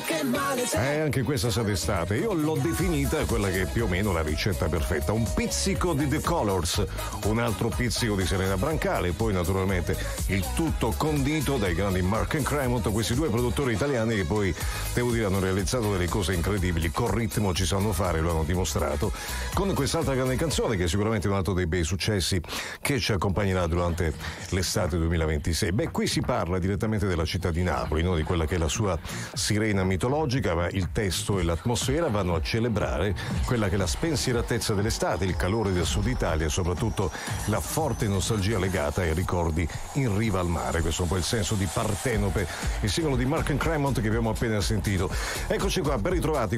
che male c'è. Anche questa sa d'estate. Io l'ho definita quella che è più o meno la ricetta perfetta. Un pizzico di The Colors, un altro pizzico di Serena Brancale, poi naturalmente il tutto condito dai grandi Mark & Cremont, questi due produttori italiani che poi, devo dire, hanno realizzato delle cose incredibili. Col ritmo ci sanno fare, lo hanno dimostrato. Con quest'altra grande canzone, che è sicuramente un altro dei bei successi che ci accompagnerà durante l'estate 2026. Beh, qui si parla direttamente della città di Napoli, no? Di quella che è la sua sirena mitologica, ma il testo e l'atmosfera vanno a celebrare quella che è la spensieratezza dell'estate, il calore del sud Italia e soprattutto la forte nostalgia legata ai ricordi in riva al mare. Questo è un po' il senso di Partenope, il singolo di Mark & Cremont che abbiamo appena sentito. Eccoci qua, ben ritrovati.